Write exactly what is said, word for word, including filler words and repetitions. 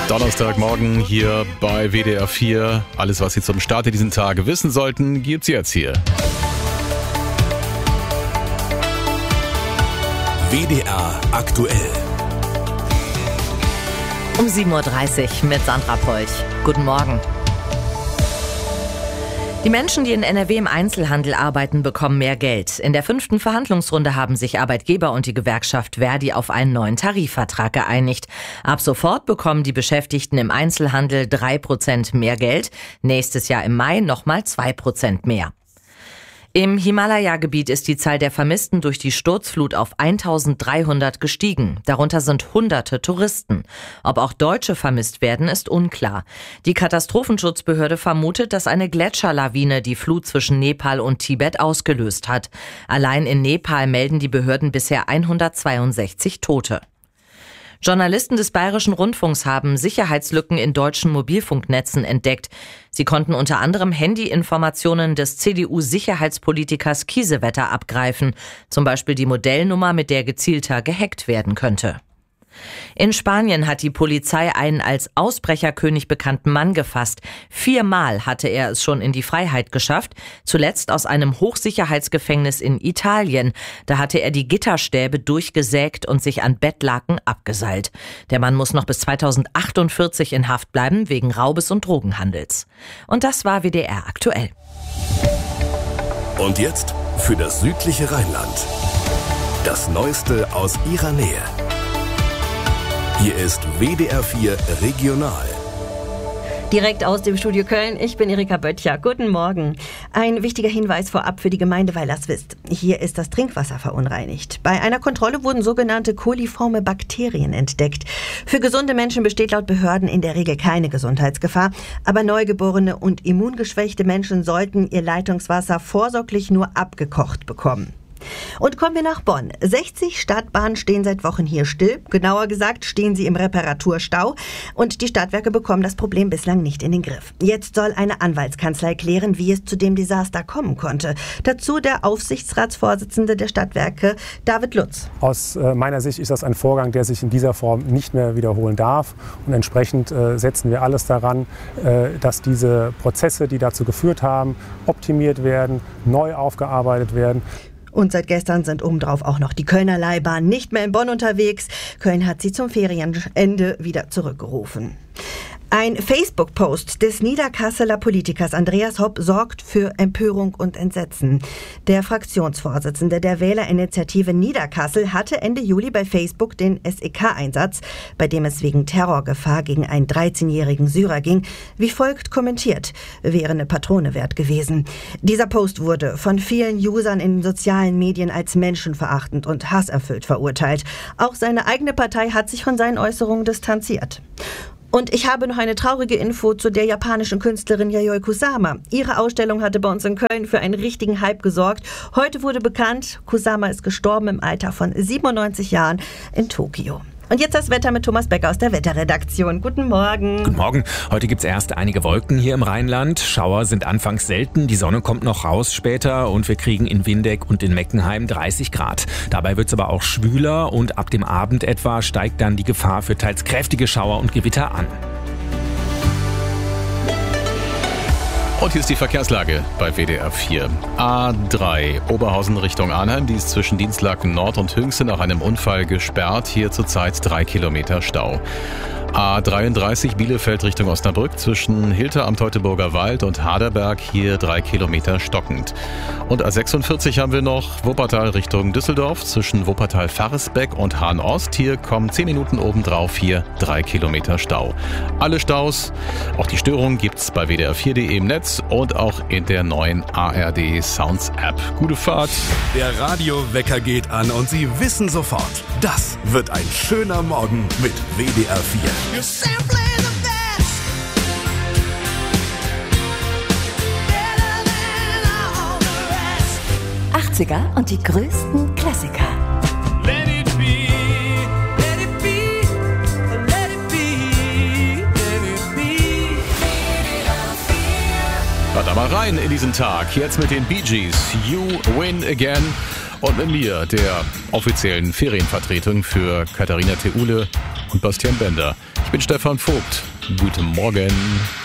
Donnerstagmorgen hier bei W D R vier. Alles, was Sie zum Start diesen Tag wissen sollten, gibt's jetzt hier. W D R aktuell. Um sieben Uhr dreißig mit Sandra Polch. Guten Morgen. Die Menschen, die in N R W im Einzelhandel arbeiten, bekommen mehr Geld. In der fünften Verhandlungsrunde haben sich Arbeitgeber und die Gewerkschaft Verdi auf einen neuen Tarifvertrag geeinigt. Ab sofort bekommen die Beschäftigten im Einzelhandel drei Prozent mehr Geld. Nächstes Jahr im Mai nochmal zwei Prozent mehr. Im Himalaya-Gebiet ist die Zahl der Vermissten durch die Sturzflut auf eintausenddreihundert gestiegen. Darunter sind hunderte Touristen. Ob auch Deutsche vermisst werden, ist unklar. Die Katastrophenschutzbehörde vermutet, dass eine Gletscherlawine die Flut zwischen Nepal und Tibet ausgelöst hat. Allein in Nepal melden die Behörden bisher hundertzweiundsechzig Tote. Journalisten des Bayerischen Rundfunks haben Sicherheitslücken in deutschen Mobilfunknetzen entdeckt. Sie konnten unter anderem Handyinformationen des C D U-Sicherheitspolitikers Kiesewetter abgreifen, zum Beispiel die Modellnummer, mit der gezielter gehackt werden könnte. In Spanien hat die Polizei einen als Ausbrecherkönig bekannten Mann gefasst. Viermal hatte er es schon in die Freiheit geschafft, zuletzt aus einem Hochsicherheitsgefängnis in Italien. Da hatte er die Gitterstäbe durchgesägt und sich an Bettlaken abgeseilt. Der Mann muss noch bis zweitausendachtundvierzig in Haft bleiben wegen Raubes und Drogenhandels. Und das war W D R aktuell. Und jetzt für das südliche Rheinland. Das Neueste aus ihrer Nähe. Hier ist W D R vier Regional. Direkt aus dem Studio Köln, ich bin Erika Böttcher. Guten Morgen. Ein wichtiger Hinweis vorab für die Gemeinde Weilerswist. Hier ist das Trinkwasser verunreinigt. Bei einer Kontrolle wurden sogenannte koliforme Bakterien entdeckt. Für gesunde Menschen besteht laut Behörden in der Regel keine Gesundheitsgefahr. Aber neugeborene und immungeschwächte Menschen sollten ihr Leitungswasser vorsorglich nur abgekocht bekommen. Und kommen wir nach Bonn. sechzig Stadtbahnen stehen seit Wochen hier still. Genauer gesagt stehen sie im Reparaturstau. Und die Stadtwerke bekommen das Problem bislang nicht in den Griff. Jetzt soll eine Anwaltskanzlei klären, wie es zu dem Desaster kommen konnte. Dazu der Aufsichtsratsvorsitzende der Stadtwerke, David Lutz. Aus äh, meiner Sicht ist das ein Vorgang, der sich in dieser Form nicht mehr wiederholen darf. Und entsprechend äh, setzen wir alles daran, äh, dass diese Prozesse, die dazu geführt haben, optimiert werden, neu aufgearbeitet werden. Und seit gestern sind obendrauf auch noch die Kölner Leihbahnen nicht mehr in Bonn unterwegs. Köln hat sie zum Ferienende wieder zurückgerufen. Ein Facebook-Post des Niederkasseler Politikers Andreas Hopp sorgt für Empörung und Entsetzen. Der Fraktionsvorsitzende der Wählerinitiative Niederkassel hatte Ende Juli bei Facebook den S E K-Einsatz, bei dem es wegen Terrorgefahr gegen einen dreizehnjährigen Syrer ging, wie folgt kommentiert: Wäre eine Patrone wert gewesen. Dieser Post wurde von vielen Usern in sozialen Medien als menschenverachtend und hasserfüllt verurteilt. Auch seine eigene Partei hat sich von seinen Äußerungen distanziert. Und ich habe noch eine traurige Info zu der japanischen Künstlerin Yayoi Kusama. Ihre Ausstellung hatte bei uns in Köln für einen richtigen Hype gesorgt. Heute wurde bekannt, Kusama ist gestorben im Alter von siebenundneunzig Jahren in Tokio. Und jetzt das Wetter mit Thomas Becker aus der Wetterredaktion. Guten Morgen. Guten Morgen. Heute gibt es erst einige Wolken hier im Rheinland. Schauer sind anfangs selten. Die Sonne kommt noch raus später und wir kriegen in Windeck und in Meckenheim dreißig Grad. Dabei wird es aber auch schwüler und ab dem Abend etwa steigt dann die Gefahr für teils kräftige Schauer und Gewitter an. Und hier ist die Verkehrslage bei W D R vier. A drei Oberhausen Richtung Arnhem, die ist zwischen Dienstlaken Nord und Hünxe nach einem Unfall gesperrt. Hier zurzeit drei Kilometer Stau. A dreiunddreißig Bielefeld Richtung Osnabrück zwischen Hilter am Teutoburger Wald und Haderberg, hier drei Kilometer stockend. Und A sechsundvierzig haben wir noch Wuppertal Richtung Düsseldorf zwischen Wuppertal-Faresbeck und Hahn-Ost. Hier kommen zehn Minuten obendrauf, hier drei Kilometer Stau. Alle Staus, auch die Störungen gibt's bei w d r vier punkt d e im Netz und auch in der neuen A R D Sounds App. Gute Fahrt! Der Radiowecker geht an und Sie wissen sofort, das wird ein schöner Morgen mit W D R vier. You're simply the best. Better than all the rest. achtziger und die größten Klassiker. Let it be, let it be, let it be, let it be. Hört da mal rein in diesen Tag. Jetzt mit den Bee Gees. You Win Again. Und mit mir, der offiziellen Ferienvertretung für Katharina Theule. und Bastian Bender. Ich bin Stefan Vogt. Guten Morgen.